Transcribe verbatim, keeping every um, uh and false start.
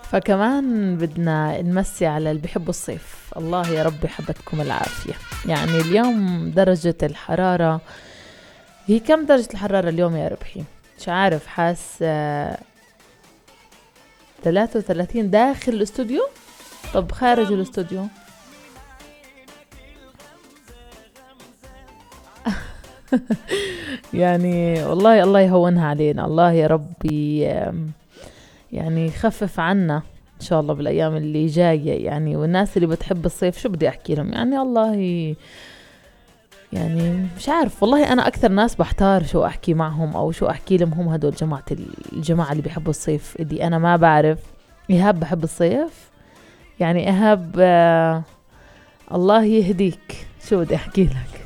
فكمان بدنا نمسي على اللي بيحبوا الصيف. الله يا رب يحبتكم العافية. يعني اليوم درجة الحرارة هي كم درجة الحرارة اليوم يا ربحي؟ مش عارف، حاس ثلاثة وثلاثين داخل الاستوديو. طب خارج الاستوديو يعني والله الله يهونها علينا. الله يا ربي يعني يخفف عنا ان شاء الله بالايام اللي جايه. يعني والناس اللي بتحب الصيف شو بدي احكي لهم؟ يعني الله ي... يعني مش عارف والله. انا اكثر ناس بحتار شو احكي معهم او شو احكي لهم. هم هدول جماعه الجماعه اللي بيحبوا الصيف اللي انا ما بعرف. ايهاب بحب الصيف يعني. ايهاب آه الله يهديك، شو بدي احكي لك.